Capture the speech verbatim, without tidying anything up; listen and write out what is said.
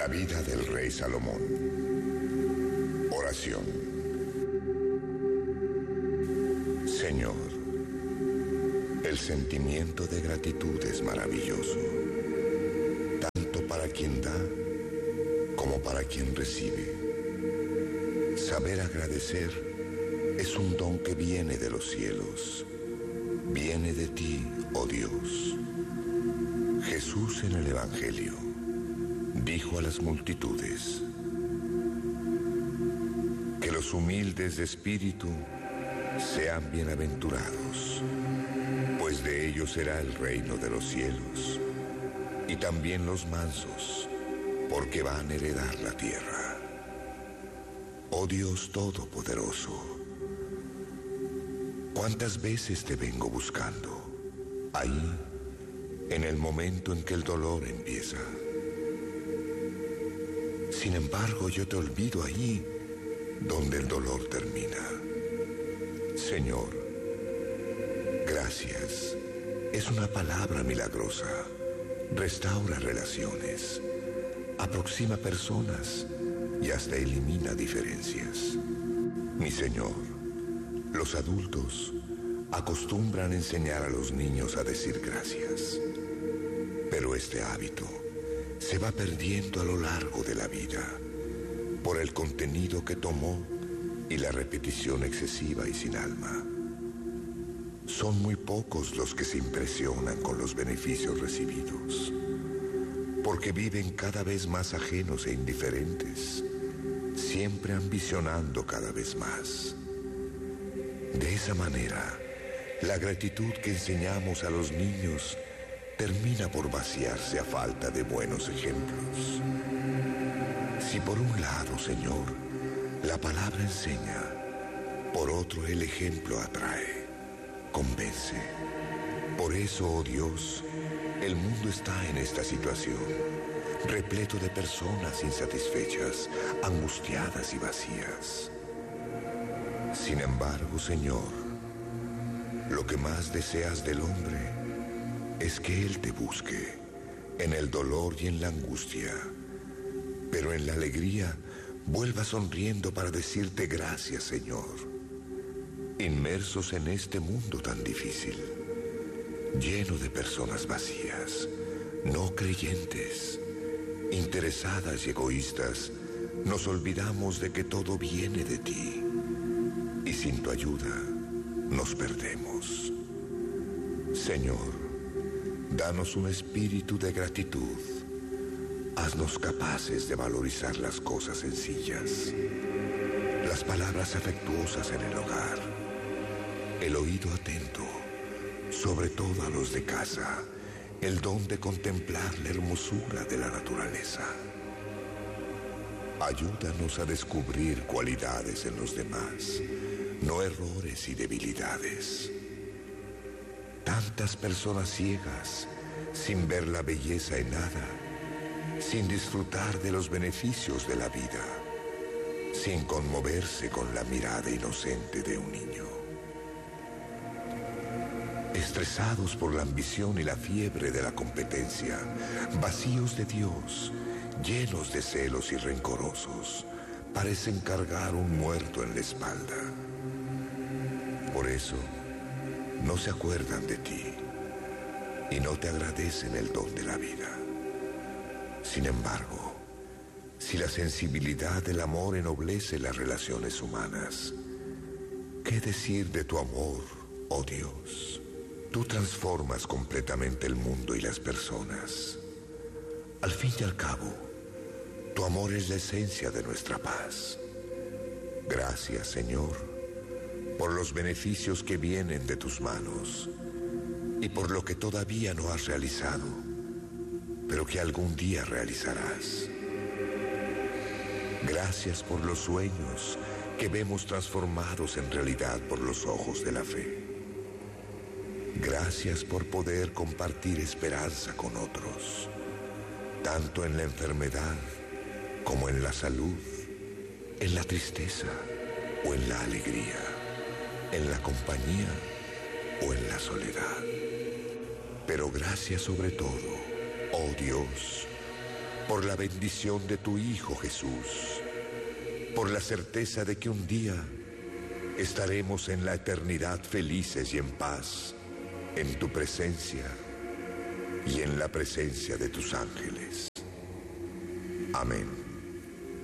La vida del rey Salomón. Oración. Señor, el sentimiento de gratitud es maravilloso, tanto para quien da como para quien recibe. Saber agradecer es un don que viene de los cielos, viene de ti, oh Dios. Jesús en el Evangelio dijo a las multitudes: que los humildes de espíritu sean bienaventurados, pues de ellos será el reino de los cielos, y también los mansos, porque van a heredar la tierra. Oh Dios Todopoderoso, ¿cuántas veces te vengo buscando? Ahí, en el momento en que el dolor empieza. Sin embargo, yo te olvido ahí donde el dolor termina. Señor, gracias. Es una palabra milagrosa. Restaura relaciones, aproxima personas y hasta elimina diferencias. Mi Señor, los adultos acostumbran enseñar a los niños a decir gracias, pero este hábito se va perdiendo a lo largo de la vida por el contenido que tomó y la repetición excesiva y sin alma. Son muy pocos los que se impresionan con los beneficios recibidos, porque viven cada vez más ajenos e indiferentes, siempre ambicionando cada vez más. De esa manera, la gratitud que enseñamos a los niños termina por vaciarse a falta de buenos ejemplos. Si por un lado, Señor, la palabra enseña, por otro el ejemplo atrae, convence. Por eso, oh Dios, el mundo está en esta situación, repleto de personas insatisfechas, angustiadas y vacías. Sin embargo, Señor, lo que más deseas del hombre es que Él te busque en el dolor y en la angustia, pero en la alegría vuelva sonriendo para decirte gracias, Señor. Inmersos en este mundo tan difícil, lleno de personas vacías, no creyentes, interesadas y egoístas, nos olvidamos de que todo viene de ti, y sin tu ayuda nos perdemos. Señor, danos un espíritu de gratitud. Haznos capaces de valorizar las cosas sencillas, las palabras afectuosas en el hogar, el oído atento, sobre todo a los de casa, el don de contemplar la hermosura de la naturaleza. Ayúdanos a descubrir cualidades en los demás, no errores y debilidades. Tantas personas ciegas, sin ver la belleza en nada, sin disfrutar de los beneficios de la vida, sin conmoverse con la mirada inocente de un niño. Estresados por la ambición y la fiebre de la competencia, vacíos de Dios, llenos de celos y rencorosos, parecen cargar un muerto en la espalda. Por eso, no se acuerdan de ti y no te agradecen el don de la vida. Sin embargo, si la sensibilidad del amor ennoblece las relaciones humanas, ¿qué decir de tu amor, oh Dios? Tú transformas completamente el mundo y las personas. Al fin y al cabo, tu amor es la esencia de nuestra paz. Gracias, Señor, por los beneficios que vienen de tus manos y por lo que todavía no has realizado, pero que algún día realizarás. Gracias por los sueños que vemos transformados en realidad por los ojos de la fe. Gracias por poder compartir esperanza con otros, tanto en la enfermedad como en la salud, en la tristeza o en la alegría, en la compañía o en la soledad. Pero gracias sobre todo, oh Dios, por la bendición de tu Hijo Jesús, por la certeza de que un día estaremos en la eternidad felices y en paz, en tu presencia y en la presencia de tus ángeles.